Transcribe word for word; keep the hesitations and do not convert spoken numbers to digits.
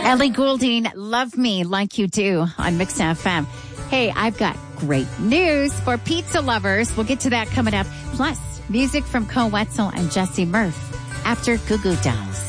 Ellie Goulding, Love Me Like You Do on Mix F M. Hey, I've got great news for pizza lovers. We'll get to that coming up. Plus, music from Co Wetzel and Jesse Murph after Goo Goo Dolls.